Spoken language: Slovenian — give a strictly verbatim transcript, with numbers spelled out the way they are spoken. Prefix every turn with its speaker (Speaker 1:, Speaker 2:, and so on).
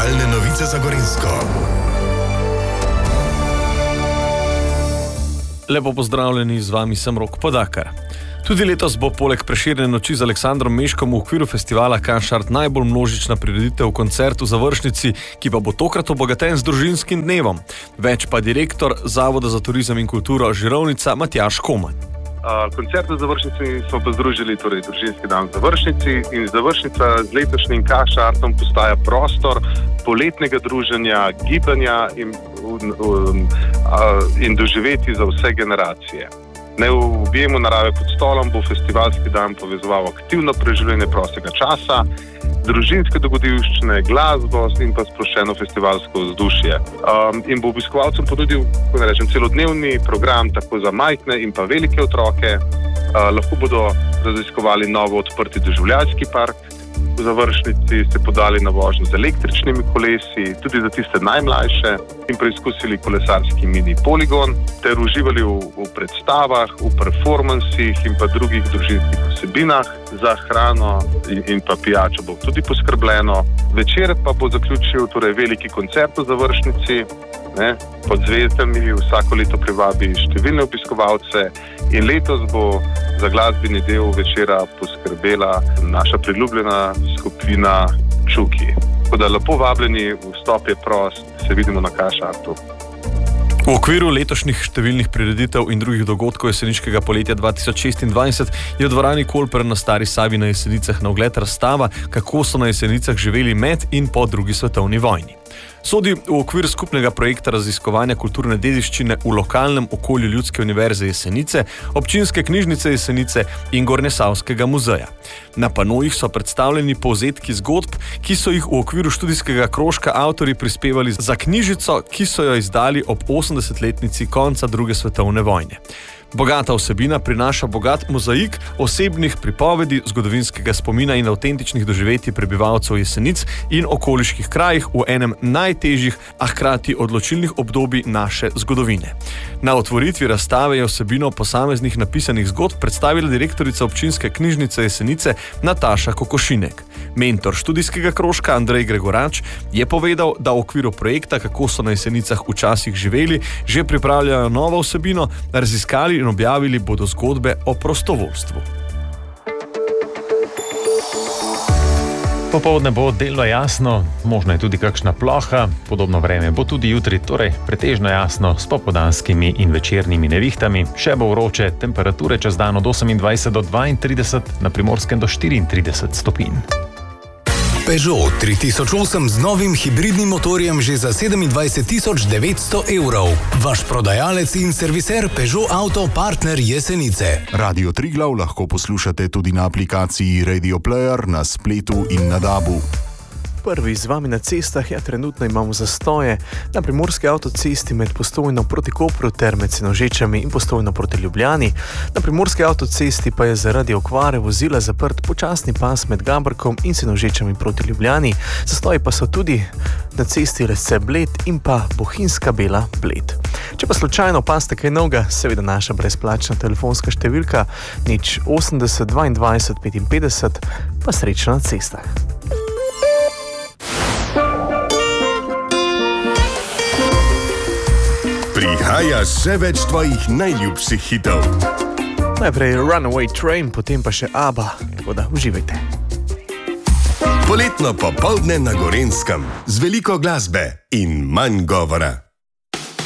Speaker 1: Aktualne novice za Gorenjsko.
Speaker 2: Lepo pozdravljeni, z vami sem Rok Podakar. Tudi letos bo poleg Prešerne noči z Aleksandrom Meškom v okviru festivala Kašart najbolj množična prireditev koncert v završnici, ki pa bo tokrat obogaten z družinskim dnevom. Več pa direktor Zavoda za turizem in kulturo Žirovnica Matjaž Koman.
Speaker 3: Uh, koncert v završnici smo pa združili, torej družinski dan v završnici, in završnica z letošnjim Kašartom postaja prostor poletnega druženja, gibanja in, um, um, uh, in doživeti za vse generacije. Ne v objemu narave pod stolom bo festivalski dan povezoval aktivno preživljanje prostega časa, družinske dogodivščine, glasbo in pa sproščeno festivalsko vzdušje. Um, in bo obiskovalcem ponudil, kako ne rečem, celodnevni program tako za majhne in pa velike otroke. Uh, lahko bodo raziskovali novo odprti doživljajski park. V završnici se podali na vožnjo z električnimi kolesi, tudi za tiste najmlajše, in preizkusili kolesarski mini poligon, ter uživali v, v predstavah, v performansih in pa drugih družinskih vsebinah. Za hrano in, in pa pijačo bo tudi poskrbljeno. Večer pa bo zaključil torej veliki koncert v završnici. Ne, pod zvezdami vsako leto privabi številne obiskovalce in letos bo za glasbeni del večera poskrbela naša priljubljena skupina Čuki. Tako da lepo vabljeni, vstop je prost, se vidimo na Kašartu.
Speaker 2: V okviru letošnjih številnih prireditev in drugih dogodkov jeseniškega poletja dva tisoč šestindvajset je v dvorani Kolper na Stari Savi na Jesenicah na ogled razstava, kako so na Jesenicah živeli med in po drugi svetovni vojni. Sodi v okvir skupnega projekta raziskovanja kulturne dediščine v lokalnem okolju Ljudske univerze Jesenice, občinske knjižnice Jesenice in Gornjesavskega muzeja. Na panojih so predstavljeni povzetki zgodb, ki so jih v okviru študijskega krožka avtorji prispevali za knjižico, ki so jo izdali ob osemdesetletnici konca druge svetovne vojne. Bogata vsebina prinaša bogat mozaik osebnih pripovedi, zgodovinskega spomina in avtentičnih doživetij prebivalcev Jesenic in okoliških krajih v enem najtežjih, a hkrati odločilnih obdobij naše zgodovine. Na otvoritvi razstave je vsebino posameznih napisanih zgodb predstavila direktorica občinske knjižnice Jesenice Nataša Kokošinek. Mentor študijskega krožka Andrej Gregorač je povedal, da v okviru projekta Kako so na Jesenicah včasih živeli, že pripravljajo novo vsebino, raziskali in objavili bodo zgodbe o prostovoljstvu.
Speaker 4: Popoldne bo delno jasno, možno je tudi kakšna ploha, podobno vreme bo tudi jutri, torej pretežno jasno s popoldanskimi in večernimi nevihtami. Še bo vroče, temperature čez dan od osemindvajset do dvaintrideset, na Primorskem do štiriintrideset stopinj.
Speaker 1: Peugeot tri tisoč osem z novim hibridnim motorjem že za sedemindvajset tisoč devetsto evrov. Vaš prodajalec in serviser Peugeot Auto partner Jesenice.
Speaker 5: Radio Triglav lahko poslušate tudi na aplikaciji Radio Player, na spletu in na dabu.
Speaker 6: Prvi z vami na cestah, ja, trenutno imamo zastoje na Primorski avtocesti med Postojno proti Kopru ter med Senožečami in Postojno proti Ljubljani. Na Primorski avtocesti pa je zaradi okvare vozila zaprt počasni pas med Gabrkom in Senožečami proti Ljubljani. Zastoji pa so tudi na cesti Lesce-Bled in pa Bohinjska Bela-Bled. Če pa slučajno opazite kaj novega, seveda naša brezplačna telefonska številka nič osemdeset dvaindvajset petinpetdeset, pa srečno na cestah.
Speaker 1: Prihaja še več tvojih najljubših hitov.
Speaker 6: Najprej Runaway Train, potem pa še ABBA, tako da uživajte.
Speaker 1: Poletno popoldne na Gorenjskem z veliko glasbe in manj govora.